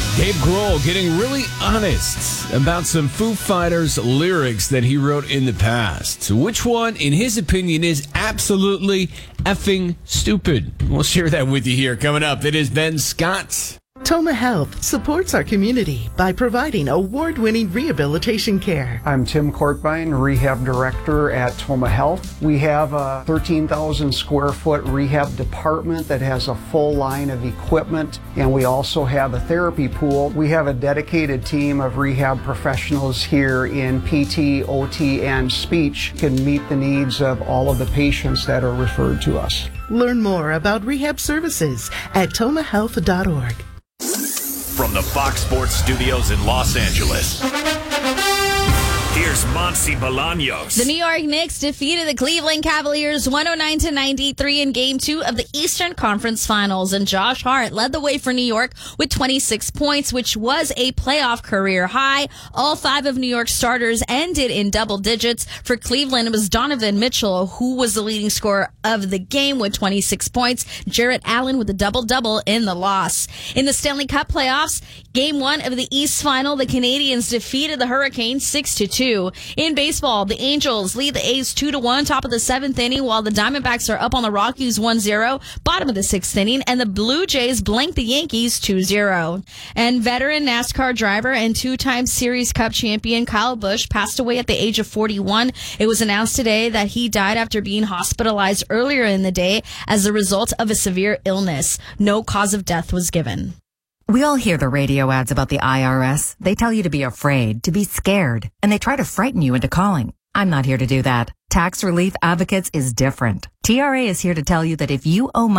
Dave Grohl getting really honest about some Foo Fighters lyrics that he wrote in the past. Which one, in his opinion, is absolutely effing stupid? We'll share that with you here. Coming up, it is Ben Scott. Toma Health supports our community by providing award-winning rehabilitation care. I'm Tim Courtbine, Rehab Director at Toma Health. We have a 13,000 square foot rehab department that has a full line of equipment, and we also have a therapy pool. We have a dedicated team of rehab professionals here in PT, OT, and speech can meet the needs of all of the patients that are referred to us. Learn more about rehab services at tomahealth.org. From the Fox Sports Studios in Los Angeles, here's Monty Bolaños. The New York Knicks defeated the Cleveland Cavaliers 109-93 in Game 2 of the Eastern Conference Finals, and Josh Hart led the way for New York with 26 points, which was a playoff career high. All 5 of New York's starters ended in double digits. For Cleveland, it was Donovan Mitchell who was the leading scorer of the game with 26 points. Jarrett Allen with a double-double in the loss. In the Stanley Cup playoffs, Game 1 of the East Final, the Canadiens defeated the Hurricanes 6-2. In baseball, the Angels lead the A's 2-1, top of the 7th inning, while the Diamondbacks are up on the Rockies 1-0, bottom of the 6th inning, and the Blue Jays blank the Yankees 2-0. And veteran NASCAR driver and 2-time Series Cup champion Kyle Busch passed away at the age of 41. It was announced today that he died after being hospitalized earlier in the day as a result of a severe illness. No cause of death was given. We all hear the radio ads about the IRS. They tell you to be afraid, to be scared, and they try to frighten you into calling. I'm not here to do that. Tax Relief Advocates is different. TRA is here to tell you that if you owe money